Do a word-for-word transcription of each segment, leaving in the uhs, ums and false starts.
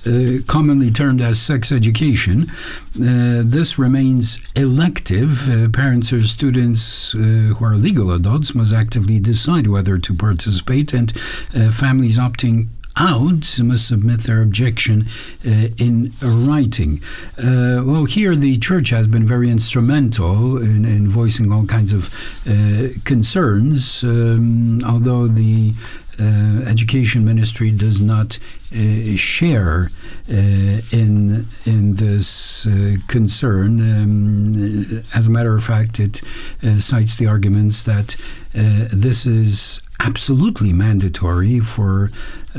uh, commonly termed as sex education. Uh, this remains elective. Uh, parents or students uh, who are legal adults must actively decide whether to participate, and uh, families opting out must submit their objection uh, in writing. Uh, well, here the church has been very instrumental in, in voicing all kinds of uh, concerns, um, although the uh, education ministry does not uh, share uh, in in this uh, concern. Um, as a matter of fact, it uh, cites the arguments that uh, this is absolutely mandatory for uh,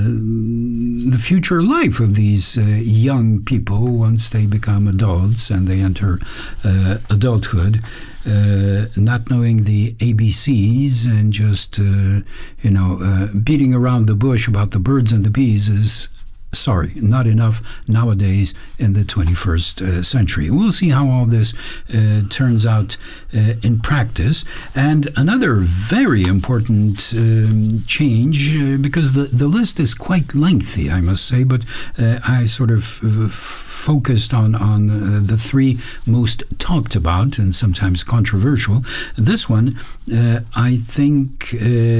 the future life of these uh, young people once they become adults and they enter uh, adulthood, uh, not knowing the A B Cs and just, uh, you know, uh, beating around the bush about the birds and the bees is, sorry, not enough nowadays in the twenty-first uh, century. We'll see how all this uh, turns out uh, in practice. And another very important um, change, uh, because the, the list is quite lengthy, I must say, but uh, I sort of uh, focused on, on uh, the three most talked about and sometimes controversial. This one, uh, I think,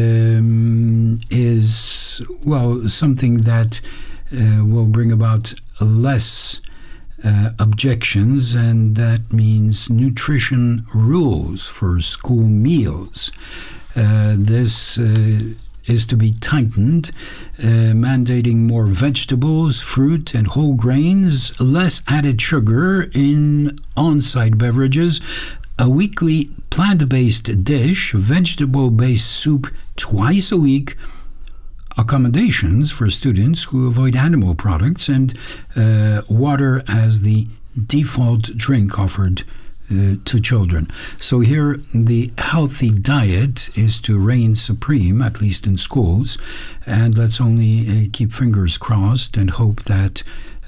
um, is, well, something that Uh, will bring about less uh, objections, and that means nutrition rules for school meals. Uh, this uh, is to be tightened, uh, mandating more vegetables, fruit, and whole grains, less added sugar in on-site beverages, a weekly plant-based dish, vegetable-based soup twice a week, accommodations for students who avoid animal products, and uh, water as the default drink offered uh, to children. So here the healthy diet is to reign supreme, at least in schools, and let's only uh, keep fingers crossed and hope that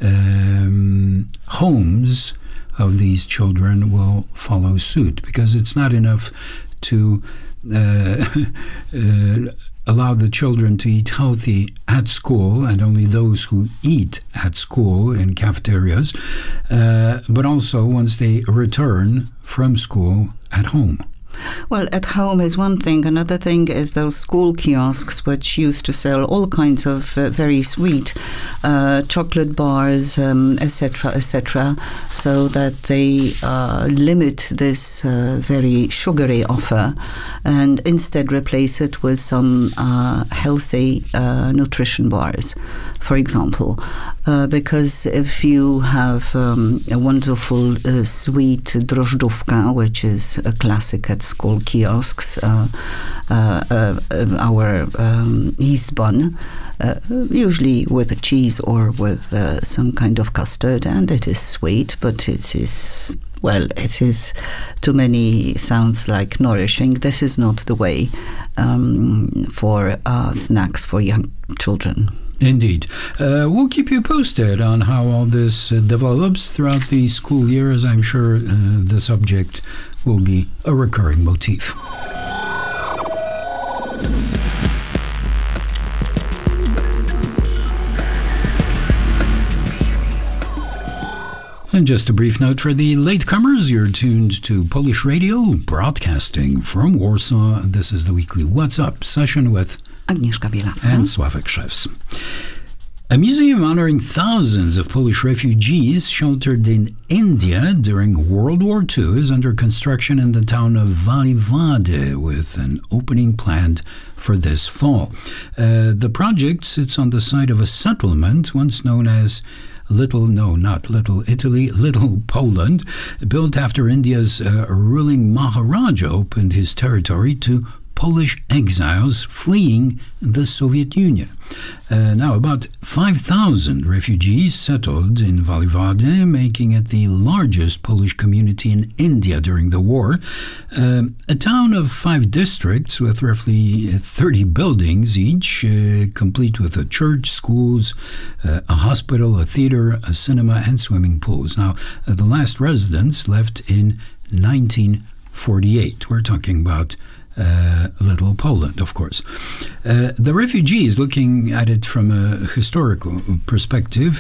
um, homes of these children will follow suit, because it's not enough to uh, uh, allow the children to eat healthy at school, and only those who eat at school in cafeterias, uh, but also once they return from school at home. Well, at home is one thing. Another thing is those school kiosks, which used to sell all kinds of uh, very sweet uh, chocolate bars, um, et cetera, et cetera, so that they uh, limit this uh, very sugary offer and instead replace it with some uh, healthy uh, nutrition bars, for example. Uh, because if you have um, a wonderful uh, sweet drożdżówka, which is a classic at school kiosks, uh, uh, uh, our um, yeast bun, uh, usually with a cheese or with uh, some kind of custard, and it is sweet, but it is, well, it is, to many sounds like nourishing. This is not the way um, for uh, snacks for young children. Indeed. Uh, we'll keep you posted on how all this uh, develops throughout the school year, as I'm sure uh, the subject will be a recurring motif. And just a brief note for the latecomers, you're tuned to Polish Radio, broadcasting from Warsaw. This is the weekly What's Up session with Agnieszka Bielawska and Sławek Szewc. A museum honoring thousands of Polish refugees sheltered in India during World War Two is under construction in the town of Vali-Vady, with an opening planned for this fall. Uh, the project sits on the site of a settlement once known as Little, no, not Little Italy, Little Poland, built after India's uh, ruling Maharaja opened his territory to Polish exiles fleeing the Soviet Union. Uh, now, about five thousand refugees settled in Vali-Vady, making it the largest Polish community in India during the war. Uh, a town of five districts with roughly thirty buildings each, uh, complete with a church, schools, uh, a hospital, a theater, a cinema, and swimming pools. Now, uh, the last residents left in nineteen forty-eight. We're talking about Uh, Little Poland, of course. Uh, the refugees, looking at it from a historical perspective,